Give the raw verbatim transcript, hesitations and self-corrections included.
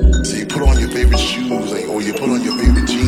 So you put on your favorite shoes, like, or you put on your favorite jeans.